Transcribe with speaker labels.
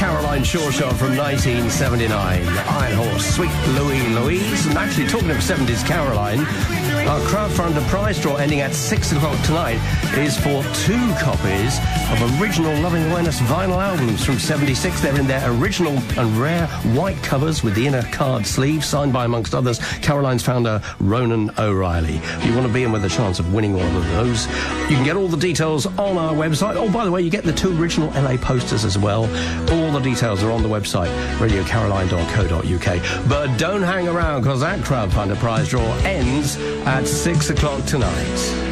Speaker 1: Caroline Shawshot from 1979. Iron Horse, Sweet Louise. And actually, talking of 70s Caroline, our crowdfunder prize draw ending at 6 o'clock tonight is for 2 copies of original Loving Awareness vinyl albums from 76. They're in their original and rare white covers with the inner card sleeve, signed by, amongst others, Caroline's founder, Ronan O'Reilly. If you want to be in with a chance of winning one of those, you can get all the details on our website. Oh, by the way, you get the 2 original LA posters as well. All the details are on the website, radiocaroline.co.uk. But don't hang around, because that crowdfunder prize draw ends at 6 o'clock tonight.